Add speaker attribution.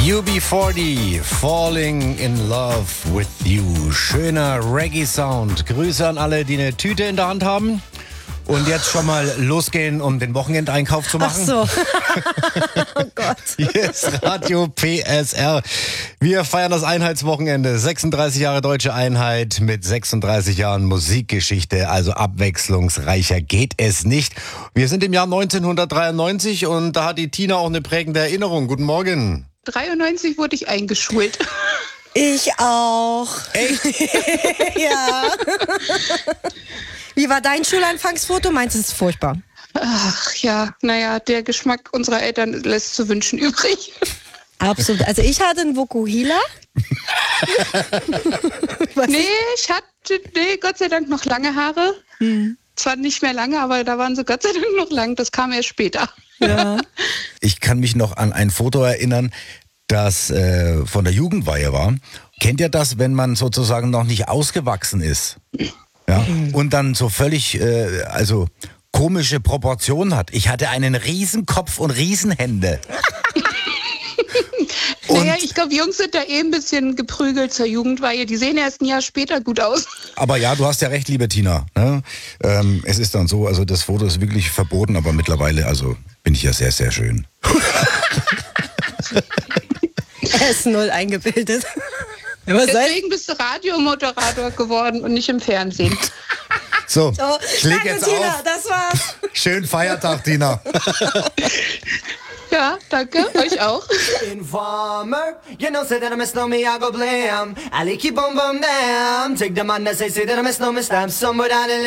Speaker 1: UB40, Falling in Love with You. Schöner Reggae-Sound. Grüße an alle, die eine Tüte in der Hand haben und jetzt schon mal losgehen, um den Wochenendeinkauf zu machen.
Speaker 2: Ach so. Oh Gott.
Speaker 1: Hier ist Radio PSR. Wir feiern das Einheitswochenende. 36 Jahre Deutsche Einheit mit 36 Jahren Musikgeschichte. Also abwechslungsreicher geht es nicht. Wir sind im Jahr 1993 und da hat die Tina auch eine prägende Erinnerung. Guten Morgen.
Speaker 3: 93 wurde ich eingeschult.
Speaker 2: Ich auch.
Speaker 1: Echt?
Speaker 2: Ja. Wie war dein Schulanfangsfoto? Meinst du, es ist furchtbar?
Speaker 3: Ach ja, naja, der Geschmack unserer Eltern lässt zu wünschen übrig.
Speaker 2: Absolut. Also ich hatte einen Vokuhila.
Speaker 3: Ich hatte Gott sei Dank noch lange Haare. Zwar nicht mehr lange, aber da waren sie Gott sei Dank noch lang. Das kam erst später.
Speaker 2: Ja.
Speaker 1: Ich kann mich noch an ein Foto erinnern, das von der Jugendweihe war. Kennt ihr das, wenn man sozusagen noch nicht ausgewachsen ist? Ja? Und dann so völlig, komische Proportionen hat. Ich hatte einen Riesenkopf und Riesenhände.
Speaker 3: Naja, ich glaube, Jungs sind da ein bisschen geprügelt zur Jugendweihe. Die sehen erst ein Jahr später gut aus.
Speaker 1: Aber ja, du hast ja recht, liebe Tina. Ne? Es ist dann so, also das Foto ist wirklich verboten, aber mittlerweile, also bin ich ja sehr, sehr schön.
Speaker 2: Er ist null eingebildet.
Speaker 3: Deswegen bist du Radiomoderator geworden und nicht im Fernsehen.
Speaker 1: So,
Speaker 2: So,
Speaker 1: ich leg
Speaker 2: danke,
Speaker 1: jetzt
Speaker 2: Tina,
Speaker 1: auf.
Speaker 2: das war's.
Speaker 1: Schönen Feiertag, Tina.
Speaker 3: Ja, danke, euch auch.
Speaker 4: Informer, you know, say that I miss no me, I go blam. I keep on bum bam. Take the man that say that I miss no me, stamp somewhere down in